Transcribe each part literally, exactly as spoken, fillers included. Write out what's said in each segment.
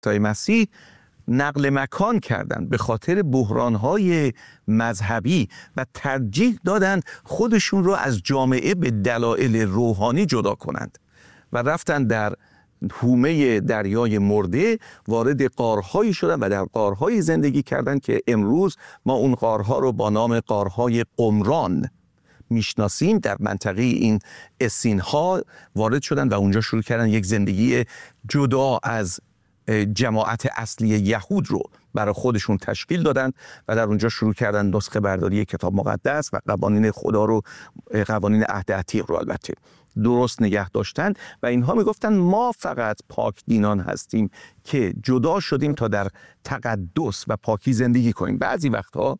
عیسی مسیح نقل مکان کردند به خاطر بحران‌های مذهبی و ترجیح دادند خودشون رو از جامعه به دلایل روحانی جدا کنند و رفتن در حومه دریای مرده وارد غارهایی شدن و در غارهایی زندگی کردند که امروز ما اون غارها رو با نام غارهای قمران میشناسیم. در منطقه این اسین ها وارد شدن و اونجا شروع کردن یک زندگی جدا از جماعت اصلی یهود رو برای خودشون تشکیل دادن و در اونجا شروع کردن نسخه برداری کتاب مقدس و قوانین خدا رو، قوانین عهد عتیق رو البته درست نگه داشتن و اینها میگفتن ما فقط پاک دینان هستیم که جدا شدیم تا در تقدس و پاکی زندگی کنیم. بعضی وقتها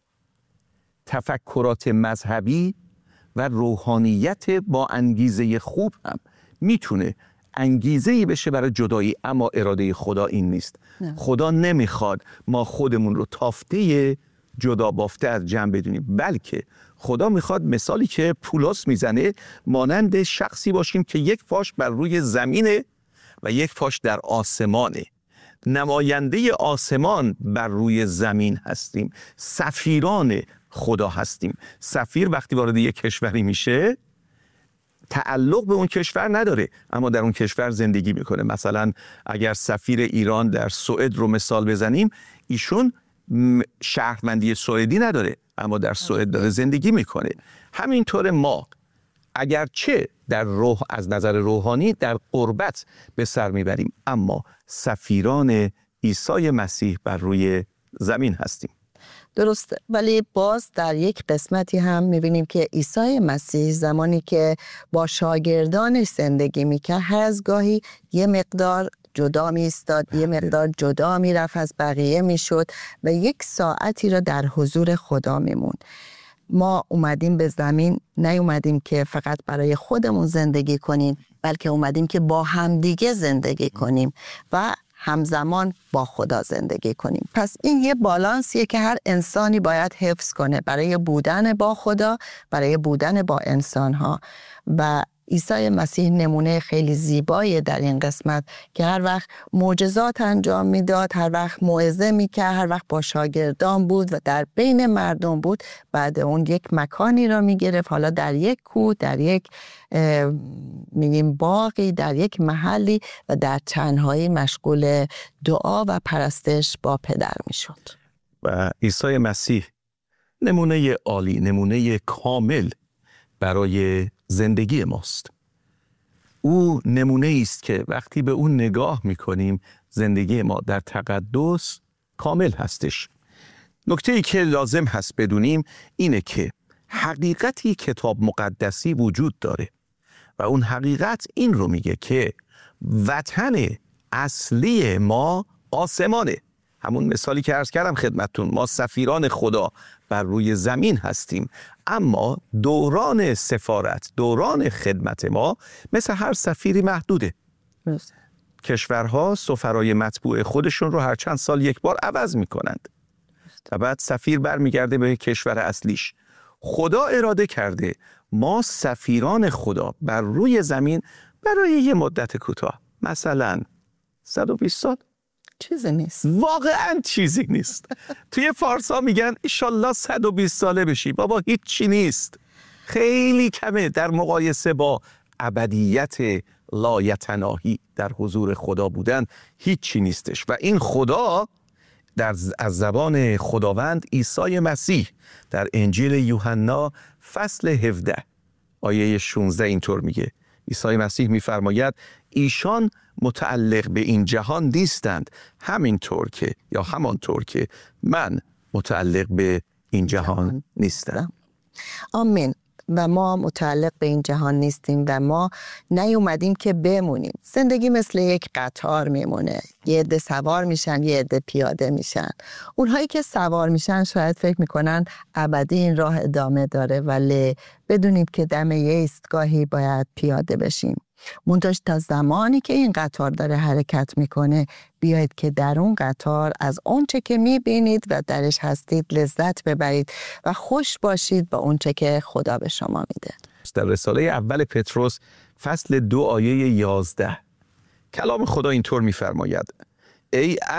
تفکرات مذهبی و روحانیت با انگیزه خوب هم میتونه انگیزه‌ای بشه برای جدایی، اما اراده خدا این نیست. نه. خدا نمیخواد ما خودمون رو تافته جدا بافته از جمع بدونیم، بلکه خدا میخواد مثالی که پولس میزنه مانند شخصی باشیم که یک پاش بر روی زمینه و یک پاش در آسمانه. نماینده آسمان بر روی زمین هستیم، سفیران خدا هستیم. سفیر وقتی وارد یک کشوری میشه تعلق به اون کشور نداره، اما در اون کشور زندگی میکنه. مثلا اگر سفیر ایران در سوئد رو مثال بزنیم، ایشون شهروندی سوئدی نداره اما در سوئد داره زندگی میکنه. همینطور ما اگرچه در روح از نظر روحانی در قربت به سر میبریم، اما سفیران عیسی مسیح بر روی زمین هستیم. درسته، ولی باز در یک قسمتی هم میبینیم که عیسی مسیح زمانی که با شاگردانش زندگی میکرد هر از گاهی یه مقدار جدا می ایستاد، یه مقدار جدا می رفت از بقیه می شد و یک ساعتی را در حضور خدا می موند. ما اومدیم به زمین، نیومدیم که فقط برای خودمون زندگی کنیم، بلکه اومدیم که با همدیگه زندگی کنیم و همزمان با خدا زندگی کنیم. پس این یه بالانسیه که هر انسانی باید حفظ کنه برای بودن با خدا، برای بودن با انسانها. و عیسی مسیح نمونه خیلی زیبایی در این قسمت که هر وقت معجزات انجام میداد، هر وقت موعظه میکرد، هر وقت با شاگردان بود و در بین مردم بود، بعد اون یک مکانی را میگرفت، حالا در یک کوه، در یک میگیم باغی، در یک محلی و در تنهایی مشغول دعا و پرستش با پدر میشد. و عیسی مسیح نمونه عالی، نمونه کامل برای زندگی ماست. او نمونه است که وقتی به اون نگاه میکنیم زندگی ما در تقدس کامل هستش. نکته‌ای که لازم هست بدونیم اینه که حقیقتی کتاب مقدسی وجود داره و اون حقیقت این رو میگه که وطن اصلی ما آسمانه. همون مثالی که عرض کردم خدمتتون، ما سفیران خدا بر روی زمین هستیم، اما دوران سفارت، دوران خدمت ما مثل هر سفیری محدوده. بس. کشورها سفرای مطبوع خودشون رو هر چند سال یک بار عوض میکنند و بعد سفیر برمیگرده به کشور اصلیش. خدا اراده کرده ما سفیران خدا بر روی زمین برای یه مدت کوتاه، مثلا صد و بیست سال، چیزی نیست، واقعا چیزی نیست. توی فارسا میگن ایشالله صد و بیست ساله بشی، بابا هیچ چی نیست، خیلی کمه در مقایسه با ابدیت لایتناهی در حضور خدا بودن، هیچ چی نیستش. و این خدا در از زبان خداوند عیسی مسیح در انجیل یوحنا فصل هفده آیه شانزده اینطور میگه. عیسی مسیح میفرماید ایشان متعلق به این جهان نیستند، همینطور که یا همانطور که من متعلق به این جهان نیستم. آمین. و ما متعلق به این جهان نیستیم و ما نیومدیم که بمونیم. زندگی مثل یک قطار میمونه، یه عده سوار میشن، یه عده پیاده میشن. اونهایی که سوار میشن شاید فکر میکنن ابدی این راه ادامه داره، ولی بدونید که دم یه ایستگاهی باید پیاده بشیم. منتاج تا زمانی که این قطار داره حرکت میکنه، بیایید که در اون قطار از اونچه که میبینید و درش هستید لذت ببرید و خوش باشید با اونچه که خدا به شما میده. در رساله اول پتروس فصل دو آیه یازده کلام خدا اینطور میفرماید: ای